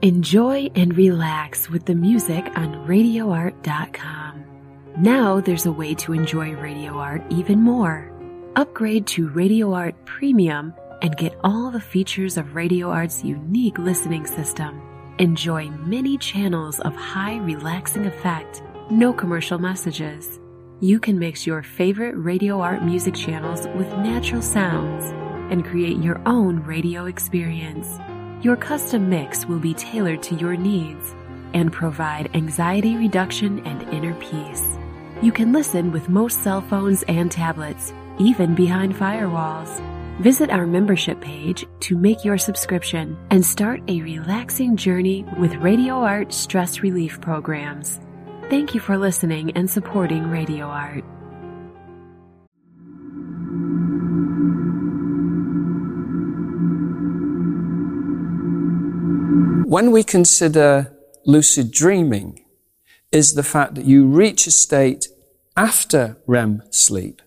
Enjoy and relax with the music on RadioArt.com. Now there's a way to enjoy Radio Art even more. Upgrade to Radio Art Premium and get all the features of Radio Art's unique listening system. Enjoy many channels of high relaxing effect, no commercial messages. You can mix your favorite Radio Art music channels with natural sounds and create your own radio experience. Your custom mix will be tailored to your needs and provide anxiety reduction and inner peace. You can listen with most cell phones and tablets, even behind firewalls. Visit our membership page to make your subscription and start a relaxing journey with Radio Art stress relief programs. Thank you for listening and supporting Radio Art. When we consider lucid dreaming, is the fact that you reach a state after REM sleep.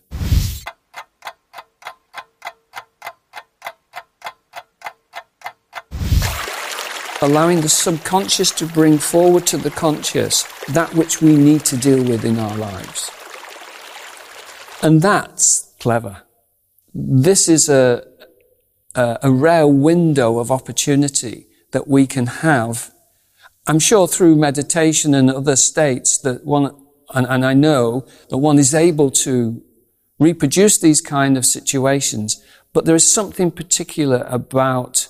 Allowing the subconscious to bring forward to the conscious that which we need to deal with in our lives. And that's clever. This is a rare window of opportunity that we can have. I'm sure through meditation and other states that one, and I know that one is able to reproduce these kind of situations, but there is something particular about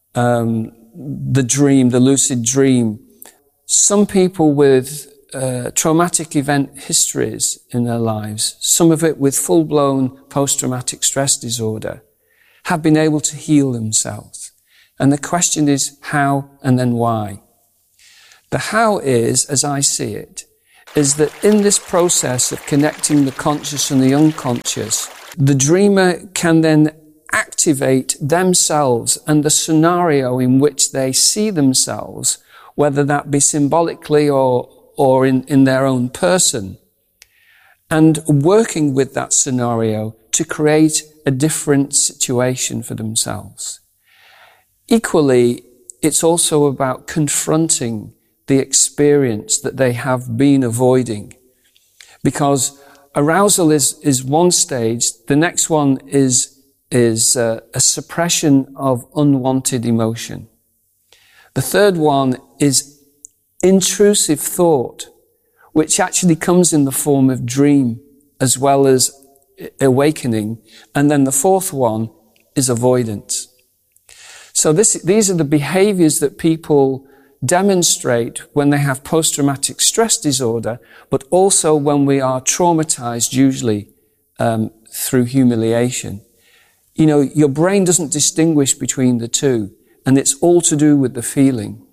the dream, the lucid dream. Some people with traumatic event histories in their lives, some of it with full-blown post-traumatic stress disorder, have been able to heal themselves. And the question is how and then why. The how is, as I see it, is that in this process of connecting the conscious and the unconscious, the dreamer can then activate themselves and the scenario in which they see themselves, whether that be symbolically or in their own person, and working with that scenario to create a different situation for themselves. Equally, it's also about confronting the experience that they have been avoiding. Because arousal is one stage, the next one is a suppression of unwanted emotion. The third one is intrusive thought, which actually comes in the form of dream as well as awakening. And then the fourth one is avoidance. So these are the behaviors that people demonstrate when they have post-traumatic stress disorder, but also when we are traumatized, usually through humiliation. You know, your brain doesn't distinguish between the two, and it's all to do with the feeling.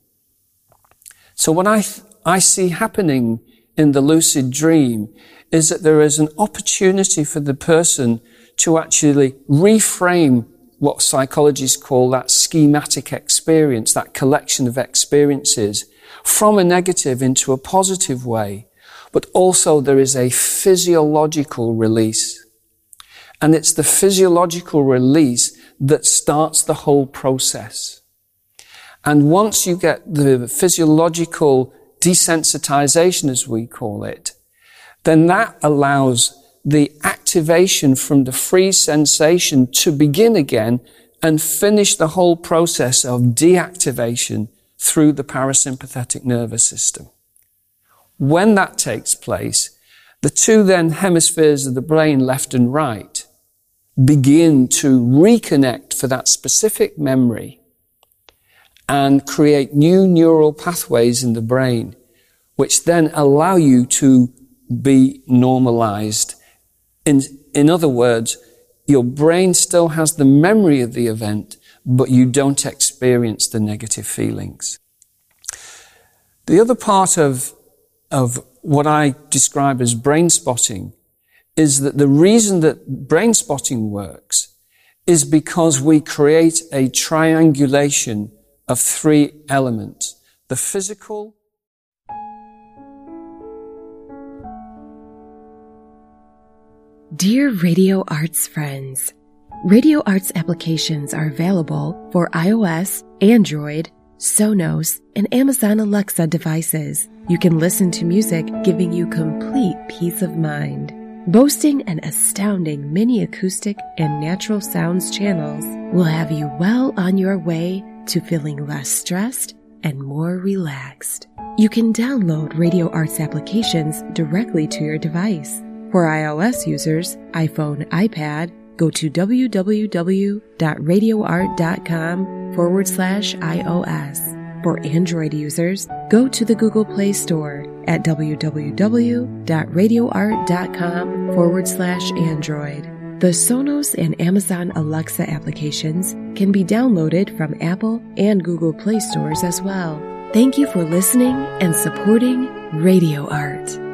So what I see happening in the lucid dream is that there is an opportunity for the person to actually reframe what psychologists call that schematic experience, that collection of experiences, from a negative into a positive way. But also there is a physiological release. And it's the physiological release that starts the whole process. And once you get the physiological desensitization, as we call it, then that allows the activation from the freeze sensation to begin again and finish the whole process of deactivation through the parasympathetic nervous system. When that takes place, the two then hemispheres of the brain, left and right, begin to reconnect for that specific memory and create new neural pathways in the brain, which then allow you to be normalized. In other words, your brain still has the memory of the event, but you don't experience the negative feelings. The other part of what I describe as brain spotting is that the reason that brain spotting works is because we create a triangulation of three elements: the physical, Dear Radio Arts friends, Radio Arts applications are available for iOS, Android, Sonos, and Amazon Alexa devices, you can listen to music giving you complete peace of mind. Boasting an astounding mini acoustic and natural sounds channels will have you well on your way to feeling less stressed and more relaxed. You can download Radio Art's applications directly to your device. For iOS users, iPhone, iPad, go to www.radioart.com/iOS. For Android users, go to the Google Play Store at www.radioart.com/Android. The Sonos and Amazon Alexa applications can be downloaded from Apple and Google Play stores as well. Thank you for listening and supporting Radio Art.